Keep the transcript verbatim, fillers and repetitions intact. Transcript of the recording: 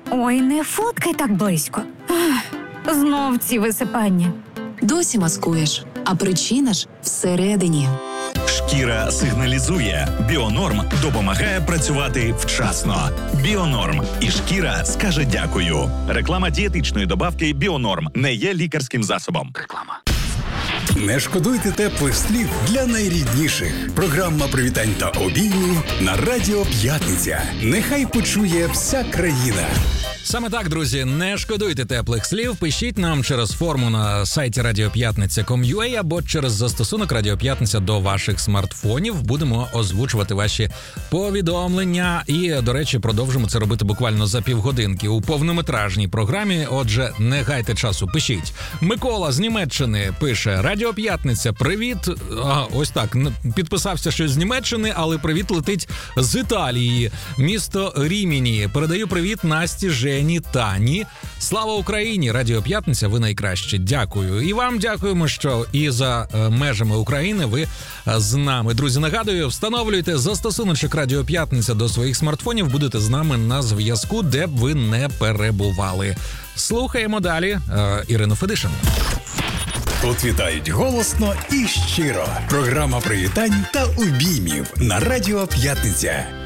Ой, не фоткай так близько. Ах, знов ці висипання. Досі маскуєш, а причина ж всередині. Шкіра сигналізує. Біонорм допомагає працювати вчасно. Біонорм. І шкіра скаже дякую. Реклама дієтичної добавки Біонорм не є лікарським засобом. Реклама. Не шкодуйте теплих слів для найрідніших. Програма привітань та обіймів на Радіо П'ятниця. Нехай почує вся країна. Саме так, друзі, не шкодуйте теплих слів, пишіть нам через форму на сайті радіоп'ятниця крапка ком крапка ю а або через застосунок Радіо П'ятниця до ваших смартфонів. Будемо озвучувати ваші повідомлення і, до речі, продовжимо це робити буквально за півгодинки у повнометражній програмі. Отже, не гайте часу, пишіть. Микола з Німеччини пише: Радіо П'ятниця, привіт. А, ось так, підписався, що з Німеччини, але привіт летить з Італії. Місто Ріміні. Передаю привіт Насті, Жені, Тані. Слава Україні! Радіо П'ятниця, ви найкраще. Дякую. І вам дякуємо, що і за е, межами України ви е, з нами. Друзі, нагадую, встановлюйте застосуночок Радіо П'ятниця до своїх смартфонів, будете з нами на зв'язку, де б ви не перебували. Слухаємо далі е, Ірину Федишин. Тут вітають голосно і щиро. Програма привітань та обіймів на Радіо П'ятниця.